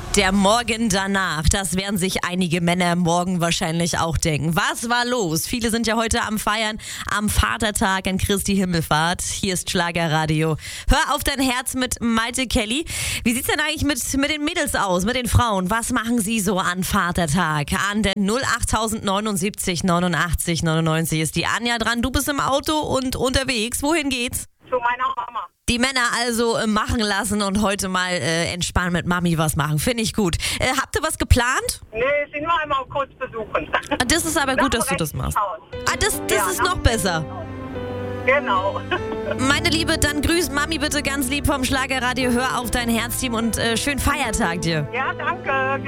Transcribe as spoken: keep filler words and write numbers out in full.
Der Morgen danach, das werden sich einige Männer morgen wahrscheinlich auch denken. Was war los? Viele sind ja heute am Feiern, am Vatertag, an Christi Himmelfahrt. Hier ist Schlagerradio. Hör auf dein Herz mit Maite Kelly. Wie sieht's denn eigentlich mit, mit den Mädels aus, mit den Frauen? Was machen sie so an Vatertag? An der null acht neunundsiebzig neunundachtzig neunundneunzig ist die Anja dran. Du bist im Auto und unterwegs. Wohin geht's? Zu meiner Mama. Die Männer also äh, machen lassen und heute mal äh, entspannen mit Mami was machen. Finde ich gut. Äh, habt ihr was geplant? Nee, sie nur einmal kurz besuchen. Ah, das ist aber gut, dass du das machst. Ah, das, das Ja, ist nach noch besser. Genau. Meine Liebe, dann grüß Mami bitte ganz lieb vom Schlagerradio. Hör auf dein Herzteam und äh, schönen Feiertag dir. Ja, danke.